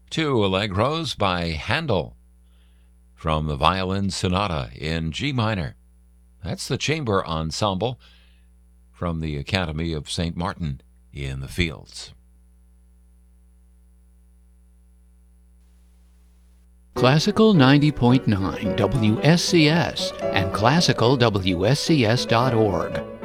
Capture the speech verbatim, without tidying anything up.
two Allegros by Handel from the Violin Sonata in G minor. That's the Chamber Ensemble from the Academy of Saint Martin in the Fields. Classical ninety point nine W S C S and classical W S C S dot org.